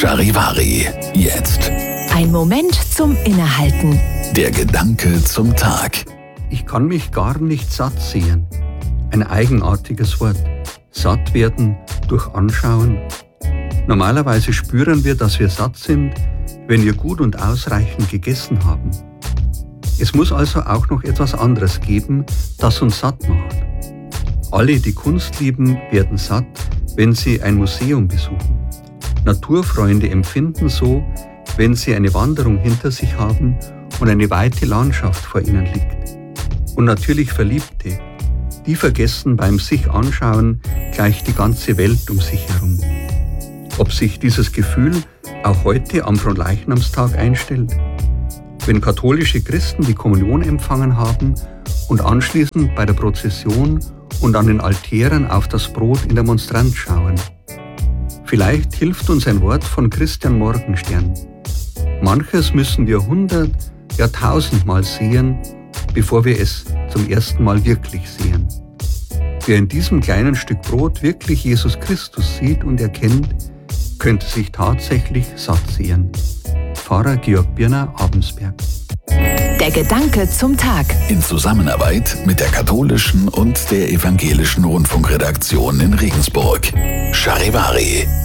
Charivari, jetzt. Ein Moment zum Innehalten. Der Gedanke zum Tag. Ich kann mich gar nicht satt sehen. Ein eigenartiges Wort. Satt werden durch Anschauen. Normalerweise spüren wir, dass wir satt sind, wenn wir gut und ausreichend gegessen haben. Es muss also auch noch etwas anderes geben, das uns satt macht. Alle, die Kunst lieben, werden satt, wenn sie ein Museum besuchen. Naturfreunde empfinden so, wenn sie eine Wanderung hinter sich haben und eine weite Landschaft vor ihnen liegt. Und natürlich Verliebte, die vergessen beim sich anschauen gleich die ganze Welt um sich herum. Ob sich dieses Gefühl auch heute am Fronleichnamstag einstellt? Wenn katholische Christen die Kommunion empfangen haben und anschließend bei der Prozession und an den Altären auf das Brot in der Monstranz schauen. Vielleicht hilft uns ein Wort von Christian Morgenstern. Manches müssen wir 100, ja 1000-mal sehen, bevor wir es zum ersten Mal wirklich sehen. Wer in diesem kleinen Stück Brot wirklich Jesus Christus sieht und erkennt, könnte sich tatsächlich satt sehen. Pfarrer Georg Birner, Abensberg. Der Gedanke zum Tag. In Zusammenarbeit mit der katholischen und der evangelischen Rundfunkredaktion in Regensburg. Charivari.